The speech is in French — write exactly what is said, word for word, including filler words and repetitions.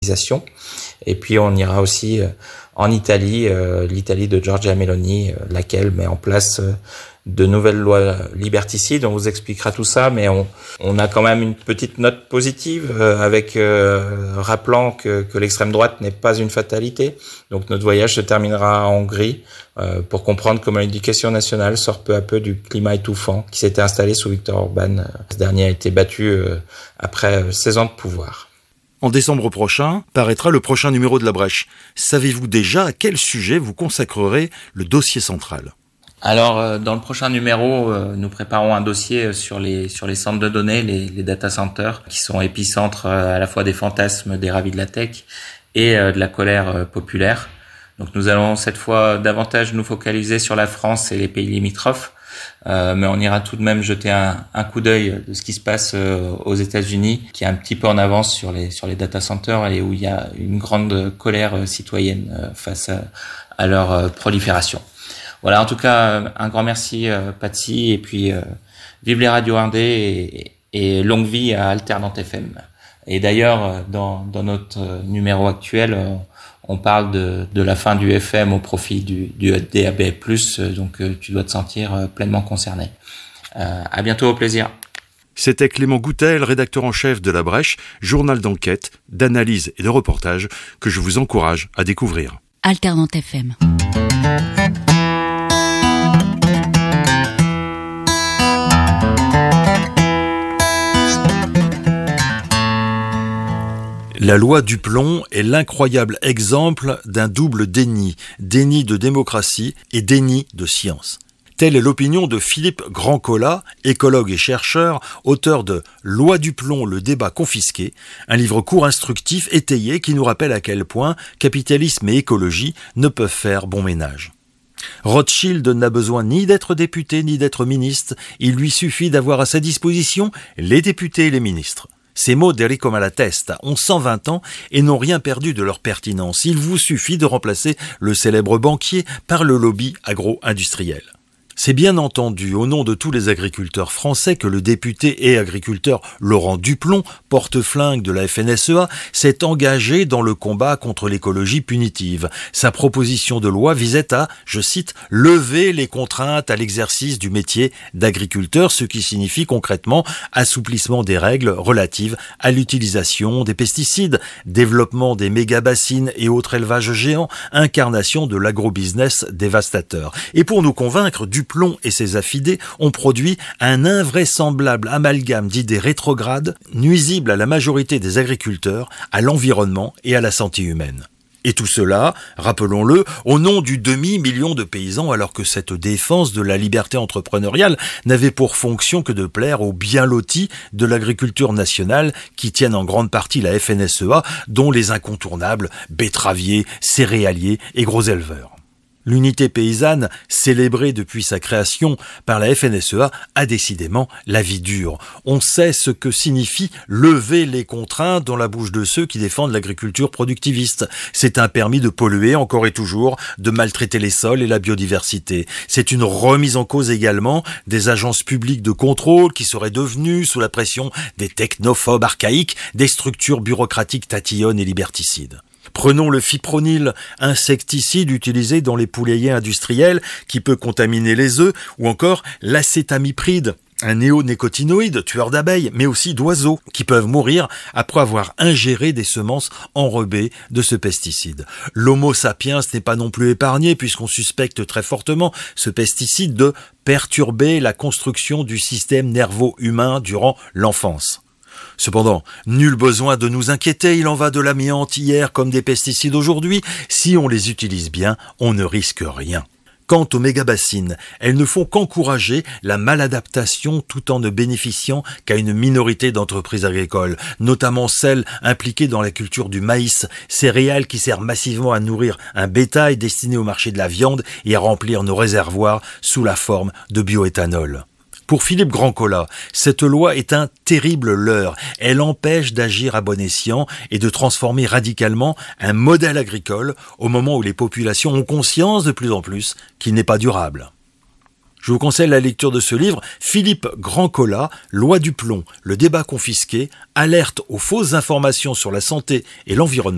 Et puis on ira aussi en Italie, euh, l'Italie de Giorgia Meloni, euh, laquelle met en place euh, de nouvelles lois liberticides. On vous expliquera tout ça, mais on, on a quand même une petite note positive euh, avec euh, rappelant que, que l'extrême droite n'est pas une fatalité. Donc notre voyage se terminera en Hongrie euh, pour comprendre comment l'éducation nationale sort peu à peu du climat étouffant qui s'était installé sous Viktor Orban. Ce dernier a été battu euh, après seize ans de pouvoir. En décembre prochain, paraîtra le prochain numéro de La Brèche. Savez-vous déjà à quel sujet vous consacrerez le dossier central ? Alors, dans le prochain numéro, nous préparons un dossier sur les sur les centres de données, les, les data centers, qui sont épicentres à la fois des fantasmes des ravis de la tech et de la colère populaire. Donc, nous allons cette fois davantage nous focaliser sur la France et les pays limitrophes. Euh, mais on ira tout de même jeter un, un coup d'œil de ce qui se passe euh, aux États-Unis, qui est un petit peu en avance sur les sur les data centers et où il y a une grande colère euh, citoyenne euh, face à, à leur euh, prolifération. Voilà, en tout cas, un grand merci euh, Patsy, et puis euh, vive les radios indés et, et longue vie à Alternante F M. Et d'ailleurs, dans dans notre numéro actuel, euh, on parle de, de la fin du F M au profit du, du D A B plus, donc euh, tu dois te sentir euh, pleinement concerné. Euh, à bientôt, au plaisir. C'était Clément Goutel, rédacteur en chef de La Brèche, journal d'enquête, d'analyse et de reportage que je vous encourage à découvrir. Alternante F M. La loi du plomb est l'incroyable exemple d'un double déni, déni de démocratie et déni de science. Telle est l'opinion de Philippe Grandcola, écologue et chercheur, auteur de « Loi du plomb, le débat confisqué », un livre court instructif étayé qui nous rappelle à quel point capitalisme et écologie ne peuvent faire bon ménage. Rothschild n'a besoin ni d'être député ni d'être ministre, il lui suffit d'avoir à sa disposition les députés et les ministres. Ces mots d'Enrico Malatesta ont cent vingt ans et n'ont rien perdu de leur pertinence. Il vous suffit de remplacer le célèbre banquier par le lobby agro-industriel. C'est bien entendu au nom de tous les agriculteurs français que le député et agriculteur Laurent Duplon, porte-flingue de la F N S E A, s'est engagé dans le combat contre l'écologie punitive. Sa proposition de loi visait à, je cite, « lever les contraintes à l'exercice du métier d'agriculteur », ce qui signifie concrètement assouplissement des règles relatives à l'utilisation des pesticides, développement des méga-bassines et autres élevages géants, incarnation de l'agrobusiness dévastateur. Et pour nous convaincre, Duplon et ses affidés ont produit un invraisemblable amalgame d'idées rétrogrades, nuisibles à la majorité des agriculteurs, à l'environnement et à la santé humaine. Et tout cela, rappelons-le, au nom du demi-million de paysans, alors que cette défense de la liberté entrepreneuriale n'avait pour fonction que de plaire aux bien lotis de l'agriculture nationale qui tiennent en grande partie la F N S E A, dont les incontournables betteraviers, céréaliers et gros éleveurs. L'unité paysanne, célébrée depuis sa création par la F N S E A, a décidément la vie dure. On sait ce que signifie lever les contraintes dans la bouche de ceux qui défendent l'agriculture productiviste. C'est un permis de polluer encore et toujours, de maltraiter les sols et la biodiversité. C'est une remise en cause également des agences publiques de contrôle qui seraient devenues, sous la pression des technophobes archaïques, des structures bureaucratiques tatillonnes et liberticides. Prenons le fipronil, insecticide utilisé dans les poulaillers industriels qui peut contaminer les œufs, ou encore l'acétamipride, un néonicotinoïde tueur d'abeilles, mais aussi d'oiseaux, qui peuvent mourir après avoir ingéré des semences enrobées de ce pesticide. L'Homo sapiens n'est pas non plus épargné, puisqu'on suspecte très fortement ce pesticide de perturber la construction du système nerveux-humain durant l'enfance. Cependant, nul besoin de nous inquiéter, il en va de l'amiante hier comme des pesticides aujourd'hui. Si on les utilise bien, on ne risque rien. Quant aux méga-bassines, elles ne font qu'encourager la maladaptation tout en ne bénéficiant qu'à une minorité d'entreprises agricoles, notamment celles impliquées dans la culture du maïs, céréale qui sert massivement à nourrir un bétail destiné au marché de la viande et à remplir nos réservoirs sous la forme de bioéthanol. Pour Philippe Grandcola, cette loi est un terrible leurre. Elle empêche d'agir à bon escient et de transformer radicalement un modèle agricole au moment où les populations ont conscience de plus en plus qu'il n'est pas durable. Je vous conseille la lecture de ce livre, Philippe Grandcola, Loi du plomb, le débat confisqué, alerte aux fausses informations sur la santé et l'environnement.